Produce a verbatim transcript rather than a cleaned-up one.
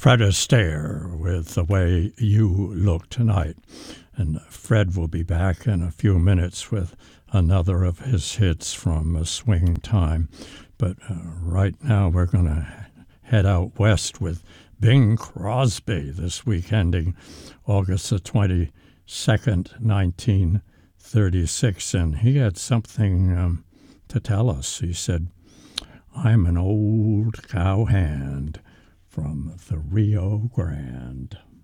Fred Astaire with The Way You Look Tonight. And Fred will be back in a few minutes with another of his hits from a Swing Time. But uh, right now we're going to head out west with Bing Crosby this week, ending August the twenty-second, nineteen thirty-six. And he had something um, to tell us. He said, "I'm an old cowhand from the Rio Grande."